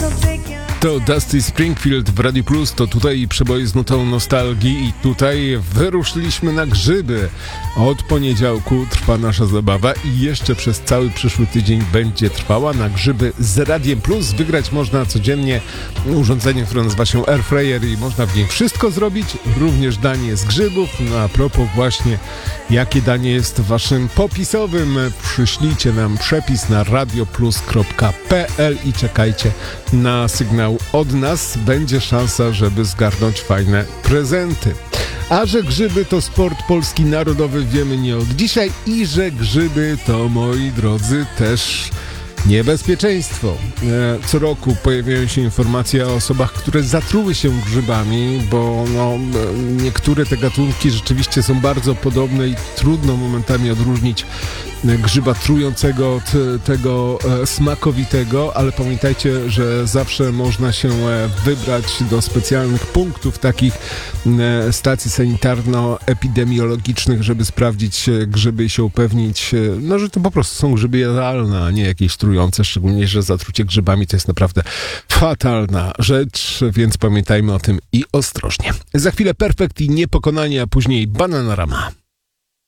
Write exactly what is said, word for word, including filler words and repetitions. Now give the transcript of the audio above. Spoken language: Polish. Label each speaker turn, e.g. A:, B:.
A: To Dusty Springfield w Radio Plus, to tutaj przeboje z nutą nostalgii i tutaj wyruszyliśmy na grzyby. Od poniedziałku trwa nasza zabawa i jeszcze przez cały przyszły tydzień będzie trwała. Na grzyby z Radiem Plus wygrać można codziennie urządzenie, które nazywa się Airfryer i można w nim wszystko zrobić, również danie z grzybów. No a propos właśnie, jakie danie jest waszym popisowym, przyślijcie nam przepis na radioplus kropka p l i czekajcie na sygnał od nas. Będzie szansa, żeby zgarnąć fajne prezenty. A że grzyby to sport polski narodowy wiemy nie od dzisiaj i że grzyby to, moi drodzy, też niebezpieczeństwo. Co roku pojawiają się informacje o osobach, które zatruły się grzybami, bo no, niektóre te gatunki rzeczywiście są bardzo podobne i trudno momentami odróżnić grzyba trującego od tego smakowitego, ale pamiętajcie, że zawsze można się wybrać do specjalnych punktów, takich stacji sanitarno-epidemiologicznych, żeby sprawdzić grzyby i się upewnić, no, że to po prostu są grzyby jadalne, a nie jakieś trujące, szczególnie, że zatrucie grzybami to jest naprawdę fatalna rzecz, więc pamiętajmy o tym i ostrożnie. Za chwilę Perfekt i Niepokonanie, a później Bananarama.